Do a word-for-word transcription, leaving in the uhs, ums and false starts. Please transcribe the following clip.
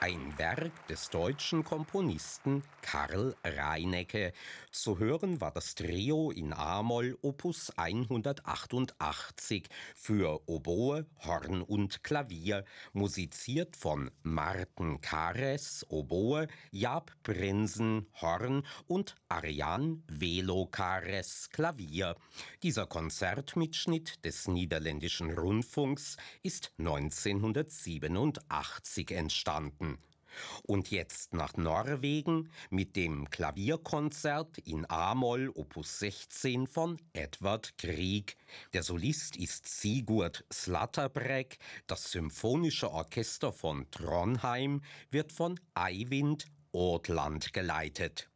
Ein Werk des deutschen Komponisten Karl Reinecker. Zu hören war das Trio in a-Moll Opus hundertachtundachtzig für Oboe, Horn und Klavier, musiziert von Marten Kares, Oboe, Jaap Prinsen, Horn und Arjan Velo Kares, Klavier. Dieser Konzertmitschnitt des Niederländischen Rundfunks ist neunzehnhundertsiebenundachtzig entstanden. Und jetzt nach Norwegen mit dem Klavierkonzert in a-Moll Opus sechzehn von Edvard Grieg. Der Solist ist Sigurd Slatterbræk. Das Symphonische Orchester von Trondheim wird von Eivind Aatland geleitet.